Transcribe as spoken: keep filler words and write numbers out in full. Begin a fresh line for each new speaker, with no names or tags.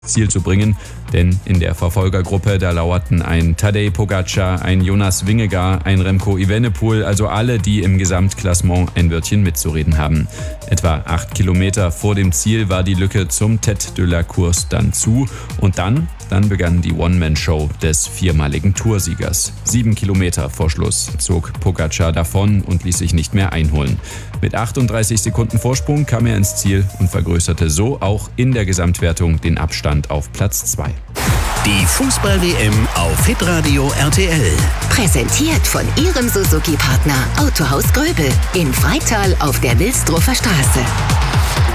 Ziel zu bringen, denn in der Verfolgergruppe, da lauerten ein Tadej Pogacar, ein Jonas Vingegaard, ein Remco Evenepoel, also alle, die im Gesamtklassement ein Wörtchen mitzureden haben. Etwa acht Kilometer vor dem Ziel war die Lücke zum Tête de la Course dann zu und dann, dann begann die One-Man-Show des viermaligen Toursiegers. Sieben Kilometer vor Schluss zog Pogacar davon und ließ sich nicht mehr einholen. Mit achtunddreißig Sekunden Vorsprung kam er ins Ziel und vergrößerte so auch in der Gesamtwertung den Abstand auf Platz zwei.
Die Fußball-W M auf Hitradio R T L.
Präsentiert von Ihrem Suzuki-Partner Autohaus Gröbel in Freital auf der Wilsdruffer Straße.